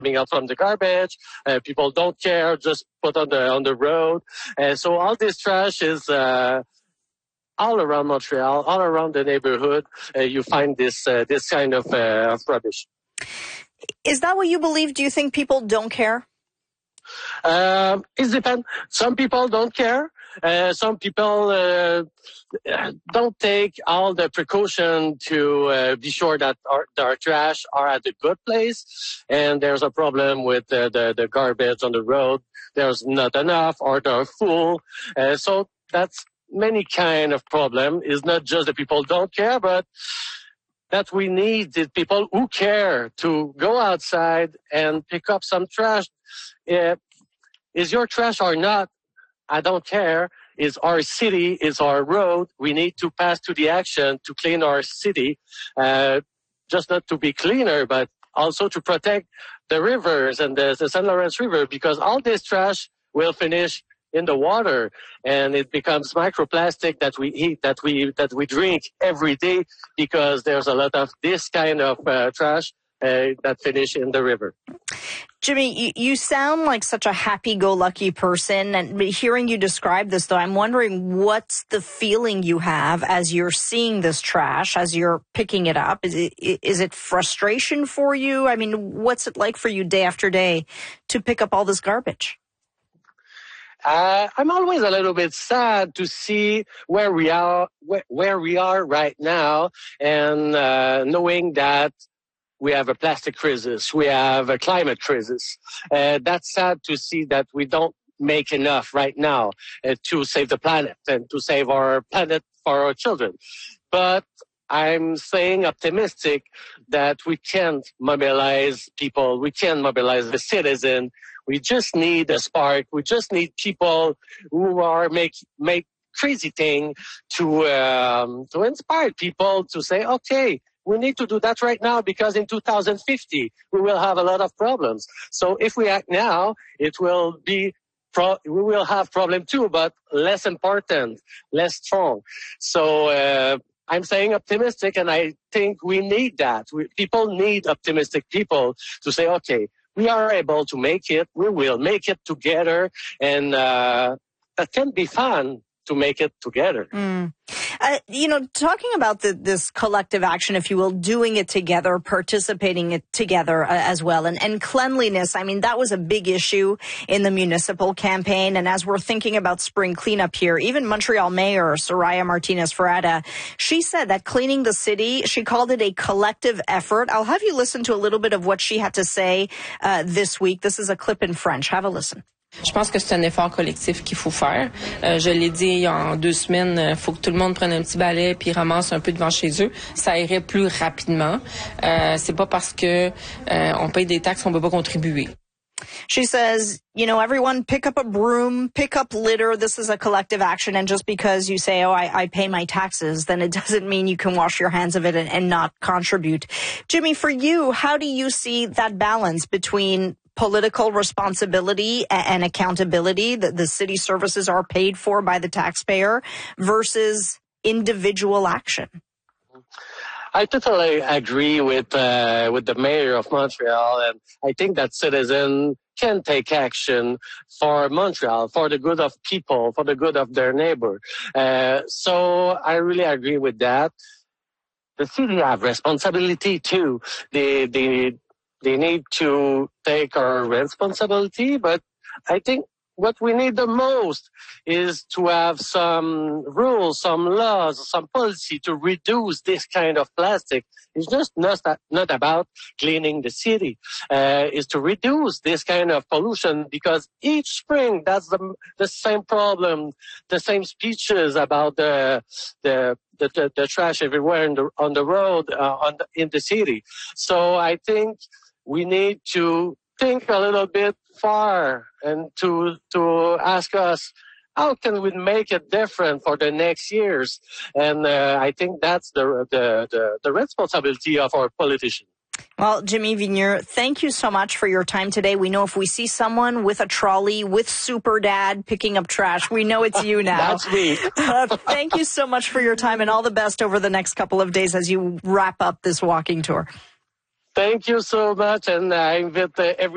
coming out from the garbage. People don't care, just put on the road. So all this trash is all around Montreal, all around the neighborhood. You find this kind of rubbish. Is that what you believe? Do you think people don't care? It depends. Some people don't care. Some people don't take all the precaution to be sure that our trash are at a good place. And there's a problem with the garbage on the road. There's not enough or they're full. So that's many kind of problem. It's not just the people don't care, but that we need the people who care to go outside and pick up some trash. Is your trash or not? I don't care. It's our city, it's our road. We need to pass to the action to clean our city, just not to be cleaner, but also to protect the rivers and the St. Lawrence River, because all this trash will finish in the water and it becomes microplastic that we eat, that we drink every day, because there's a lot of this kind of trash that finish in the river. Jimmy, you sound like such a happy-go-lucky person, and hearing you describe this, though, I'm wondering what's the feeling you have as you're seeing this trash, as you're picking it up? Is it frustration for you? I mean, what's it like for you day after day to pick up all this garbage? I'm always a little bit sad to see where we are right now, and knowing that we have a plastic crisis, we have a climate crisis. That's sad to see that we don't make enough right now to save the planet and to save our planet for our children. But I'm saying optimistic that we can mobilize people, we can mobilize the citizen. We just need a spark. We just need people who are make crazy thing to inspire people to say, okay, we need to do that right now, because in 2050 we will have a lot of problems. So if we act now, it will be we will have problem too, but less important, less strong. So I'm saying optimistic, and I think we need that. People need optimistic people to say, okay, we are able to make it. We will make it together, and that can be fun to make it together. Talking about this collective action, if you will, doing it together, participating it together as well. And cleanliness, I mean, that was a big issue in the municipal campaign. And as we're thinking about spring cleanup here, even Montreal Mayor Soraya Martinez-Ferrada, she said that cleaning the city, she called it a collective effort. I'll have you listen to a little bit of what she had to say this week. This is a clip in French. Have a listen. Je pense que c'est un effort collectif qu'il faut faire. Je l'ai dit en 2 semaines, il faut que tout le monde prenne un petit balai puis ramasse un peu devant chez eux. Ça irait plus rapidement. C'est pas parce que on paye des taxes qu'on peut pas contribuer. She says, everyone pick up a broom, pick up litter. This is a collective action. And just because you say, I pay my taxes, then it doesn't mean you can wash your hands of it and not contribute. Jimmy, for you, how do you see that balance between political responsibility and accountability, that the city services are paid for by the taxpayer, versus individual action? I totally agree with the mayor of Montreal, and I think that citizens can take action for Montreal, for the good of people, for the good of their neighbor. So I really agree with that. The city have responsibility too. They need to take our responsibility, but I think what we need the most is to have some rules, some laws, some policy to reduce this kind of plastic. It's just not about cleaning the city. It's to reduce this kind of pollution, because each spring that's the same problem, the same speeches about the trash everywhere on the road, in the city. So I think we need to think a little bit far and to ask us, how can we make it different for the next years? And I think that's the responsibility of our politicians. Well, Jimmy Vigneux, thank you so much for your time today. We know if we see someone with a trolley with Super Dad picking up trash, we know it's you now. That's me. Thank you so much for your time, and all the best over the next couple of days as you wrap up this walking tour. Thank you so much, and I invite every